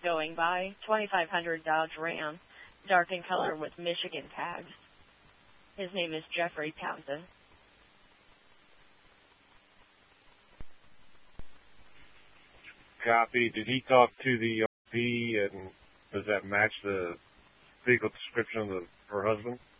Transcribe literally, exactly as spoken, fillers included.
going by, twenty-five hundred Dodge Ram, dark in color with Michigan tags. His name is Jeffrey Townsend. Copy. Did he talk to the R P, and does that match the vehicle description of the, her husband?